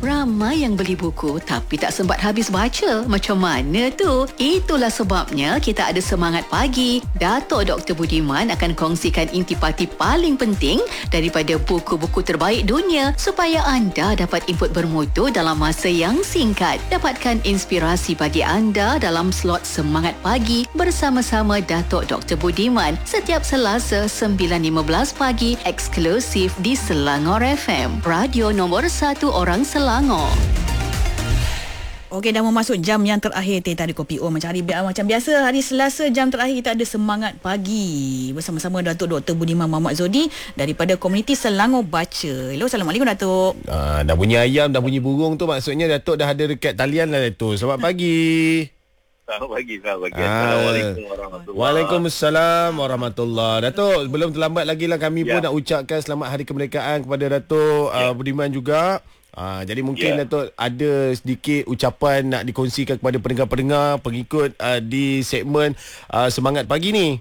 Ramai yang beli buku tapi tak sempat habis baca. Macam mana tu? Itulah sebabnya kita ada Semangat Pagi. Datuk Dr. Budiman akan kongsikan intipati paling penting daripada buku-buku terbaik dunia supaya anda dapat input bermutu dalam masa yang singkat. Dapatkan inspirasi bagi anda dalam slot Semangat Pagi bersama-sama Datuk Dr. Budiman setiap Selasa 9.15 pagi eksklusif di Selangor FM. Radio nombor 1 orang Selangor. Okey, dah memasuk jam yang terakhir Teh Tarik Kopi O. Macam macam biasa, hari Selasa jam terakhir kita ada Semangat Pagi bersama-sama Datuk Dr. Budiman Muhammad Zodi daripada komuniti Selangor Baca. Hello, Assalamualaikum Datuk. Dah bunyi ayam, dah bunyi burung tu maksudnya Datuk dah ada dekat talian lah Datuk. Selamat pagi. Selamat pagi. Assalamualaikum warahmatullahi. Waalaikumsalam warahmatullahi. Datuk, belum terlambat lagi lah kami pun nak ucapkan selamat Hari Kemerdekaan kepada Datuk Budiman juga. Jadi mungkin Datuk ada sedikit ucapan nak dikongsikan kepada pendengar-pendengar pengikut di segmen Semangat Pagi ni.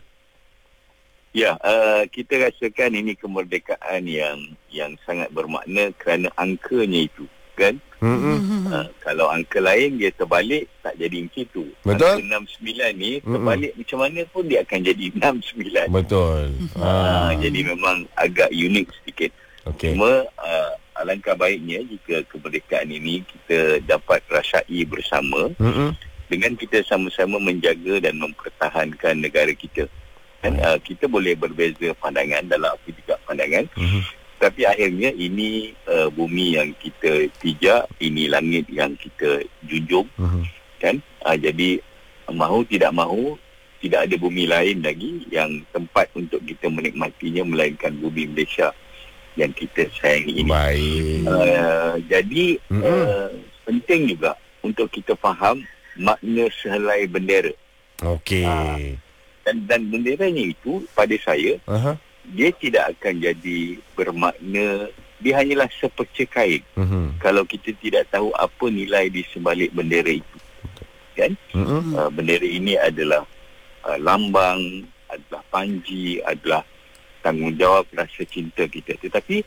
Kita rasakan ini kemerdekaan yang sangat bermakna kerana angkanya itu, kan? Kalau angka lain dia terbalik tak jadi macam itu. Betul. Angka 69 ni terbalik macam mana pun dia akan jadi 69. Betul. Jadi memang agak unik sedikit. Okey. Cuma alangkah baiknya jika kemerdekaan ini kita dapat rasai bersama dengan kita sama-sama menjaga dan mempertahankan negara kita. Dan kita boleh berbeza pandangan dalam apa juga pandangan, tapi akhirnya ini bumi yang kita pijak, ini langit yang kita junjung, kan? Jadi mahu tidak mahu tidak ada bumi lain lagi yang tempat untuk kita menikmatinya melainkan bumi Malaysia yang kita sayangi ini. Baik. Jadi penting juga untuk kita faham makna sehelai bendera. Okey. Dan benderanya itu pada saya dia tidak akan jadi bermakna, dia hanyalah seperti kain kalau kita tidak tahu apa nilai di sebalik bendera itu, kan? Bendera ini adalah lambang, adalah panji, adalah tanggungjawab, rasa cinta kita. Tetapi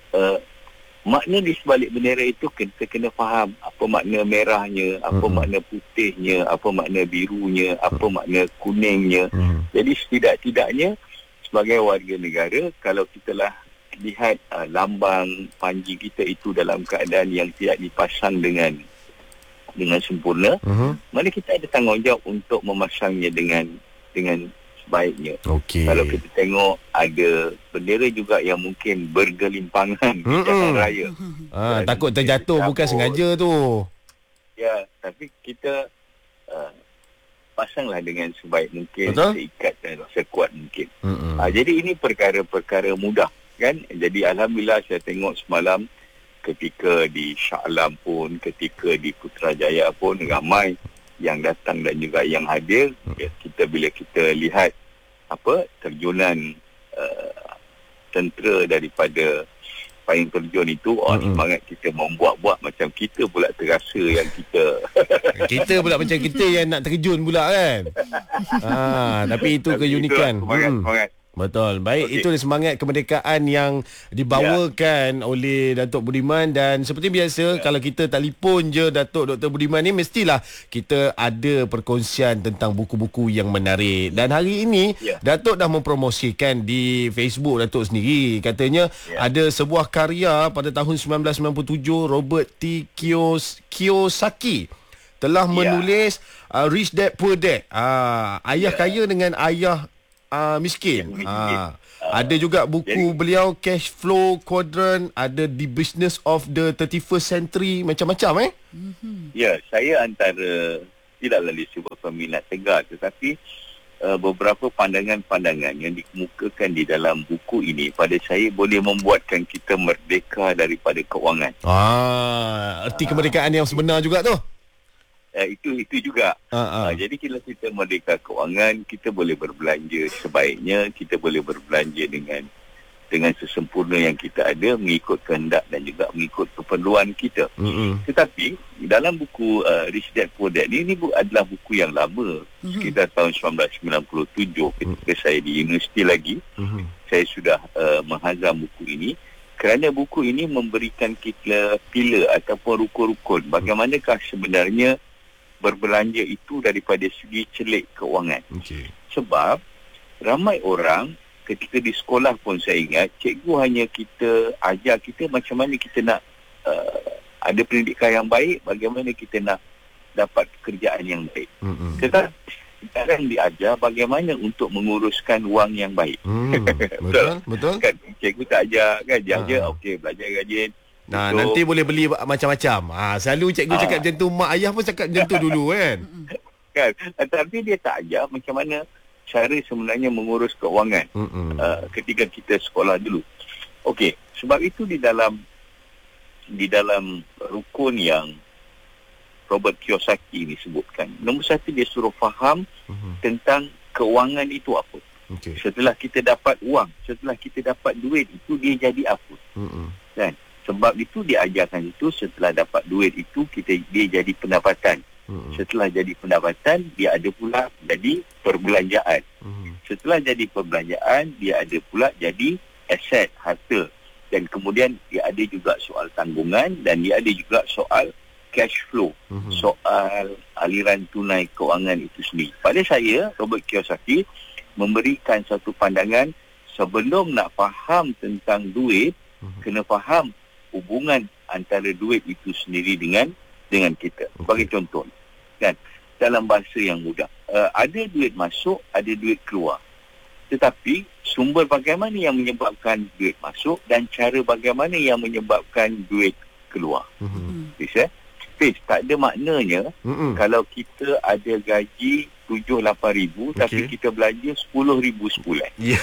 makna di sebalik bendera itu kita kena faham apa makna merahnya, apa makna putihnya, apa makna birunya, apa makna kuningnya. Jadi setidak-tidaknya sebagai warga negara, kalau kita lah lihat lambang panji kita itu dalam keadaan yang tidak dipasang dengan sempurna, mana kita ada tanggungjawab untuk memasangnya dengan baiknya. Kalau kita tengok ada bendera juga yang mungkin bergelimpangan di jalan raya. Takut terjatuh, bukan sengaja tu. Ya, tapi kita pasanglah dengan sebaik mungkin, seikat dan sekuat mungkin. Jadi ini perkara-perkara mudah, kan? Jadi alhamdulillah saya tengok semalam ketika di Shah Alam pun, ketika di Putrajaya pun ramai yang datang dan juga yang hadir. Bila kita lihat terjunan tentera daripada payung terjun itu, semangat kita membuat-buat macam kita pula terasa yang kita pula macam kita yang nak terjun pula, kan? Tapi itu keunikan. Semangat. Betul. Baik, itu semangat kemerdekaan yang dibawakan oleh Datuk Budiman. Dan seperti biasa, kalau kita telefon je Datuk Dr. Budiman ni, mestilah kita ada perkongsian tentang buku-buku yang menarik. Dan hari ini Datuk dah mempromosikan di Facebook Datuk sendiri. Katanya ada sebuah karya pada tahun 1997, Robert T. Kiyosaki telah menulis Rich Dad Poor Dad. Ayah kaya dengan ayah miskin. Ada juga buku beliau Cash Flow Quadrant, ada The Business of the 31st Century, macam-macam Ya, saya antara tidaklah disebut peminat tegar, tetapi beberapa pandangan-pandangan yang dikemukakan di dalam buku ini pada saya boleh membuatkan kita merdeka daripada kewangan. Erti kemerdekaan yang sebenar juga tu. Itu juga. Jadi bila kita merdeka kewangan, kita boleh berbelanja sebaiknya, kita boleh berbelanja dengan sesempurna yang kita ada, mengikut kehendak dan juga mengikut keperluan kita. Tetapi dalam buku Rich Dad Poor Dad ini adalah buku yang lama, sekitar tahun 1997 ketika saya di universiti lagi. Saya sudah menghazam buku ini kerana buku ini memberikan kita pilar ataupun rukun-rukun bagaimanakah sebenarnya berbelanja itu daripada segi celik keuangan. Sebab ramai orang ketika di sekolah pun saya ingat cikgu hanya kita ajar kita macam mana kita nak ada pendidikan yang baik, bagaimana kita nak dapat pekerjaan yang baik. Tetapi sekarang diajar bagaimana untuk menguruskan wang yang baik. Betul. Kan, cikgu tak ajar kan, dia ajar okey belajar rajin. Nah, nanti boleh beli macam-macam. Selalu cikgu cakap macam tu, mak ayah pun cakap macam tu dulu kan. Kan, tapi dia tak ajar macam mana cara sebenarnya mengurus keuangan ketika kita sekolah dulu. Okey, sebab itu di dalam rukun yang Robert Kiyosaki ini sebutkan, nombor satu dia suruh faham tentang keuangan itu apa. Setelah kita dapat wang, setelah kita dapat duit itu dia jadi apa. Dan sebab itu dia ajarkan itu setelah dapat duit itu dia jadi pendapatan. Setelah jadi pendapatan, dia ada pula jadi perbelanjaan. Setelah jadi perbelanjaan, dia ada pula jadi aset, harta. Dan kemudian dia ada juga soal tanggungan dan dia ada juga soal cash flow, soal aliran tunai keuangan itu sendiri. Pada saya, Robert Kiyosaki memberikan satu pandangan sebelum nak faham tentang duit, kena faham hubungan antara duit itu sendiri dengan kita. Bagi contoh, kan, dalam bahasa yang mudah, ada duit masuk, ada duit keluar. Tetapi sumber bagaimana yang menyebabkan duit masuk dan cara bagaimana yang menyebabkan duit keluar. Tak ada maknanya kalau kita ada gaji 7-8 ribu tapi kita belanja 10 ribu sebulan. Ya.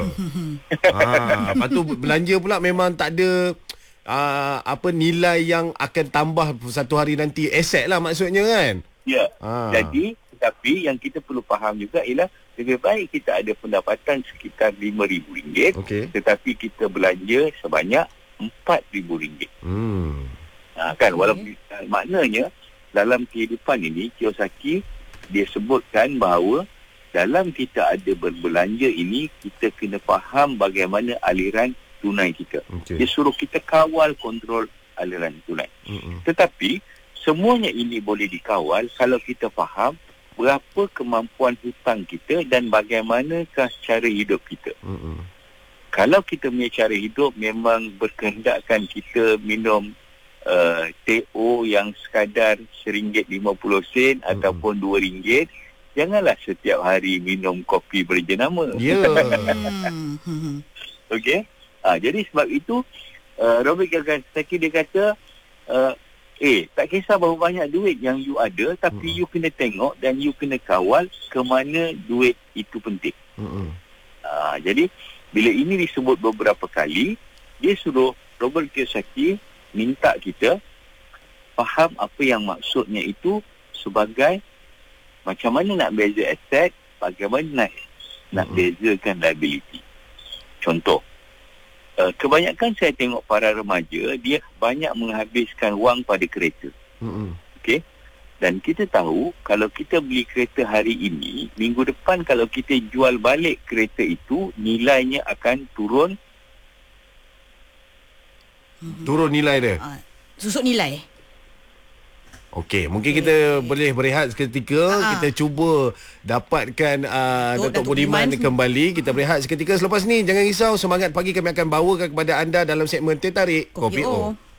Lepas tu belanja pula memang tak ada nilai yang akan tambah satu hari nanti, aset lah maksudnya kan. Ya. Jadi tapi yang kita perlu faham juga ialah lebih baik kita ada pendapatan sekitar RM5,000 tetapi kita belanja sebanyak RM4,000. Kan, walaupun maknanya dalam kehidupan ini Kiyosaki dia sebutkan bahawa dalam kita ada berbelanja ini kita kena faham bagaimana aliran tunai kita. Dia suruh kita kawal kontrol aliran tunai. Tetapi semuanya ini boleh dikawal kalau kita faham berapa kemampuan hutang kita dan bagaimanakah cara hidup kita. Kalau kita punya cara hidup memang berkehendakkan kita minum TO yang sekadar RM1.50 ataupun RM2, janganlah setiap hari minum kopi berjenama. Okey. Jadi sebab itu Robert Kiyosaki dia kata tak kisah berapa banyak duit yang you ada, tapi you kena tengok dan you kena kawal ke mana duit itu penting. Jadi bila ini disebut beberapa kali, dia suruh Robert Kiyosaki minta kita faham apa yang maksudnya itu sebagai macam mana nak beza aset, bagaimana nak bezakan liability. Contoh, kebanyakan saya tengok para remaja, dia banyak menghabiskan wang pada kereta. Okey? Dan kita tahu kalau kita beli kereta hari ini, minggu depan kalau kita jual balik kereta itu, nilainya akan turun nilai dia. Susut nilai. Okey, mungkin kita boleh berehat seketika. Kita cuba dapatkan Datuk Budiman kembali. Kita berehat seketika. Selepas ni jangan risau, Semangat Pagi kami akan bawakan kepada anda dalam segmen Teh Tarik Kopi O.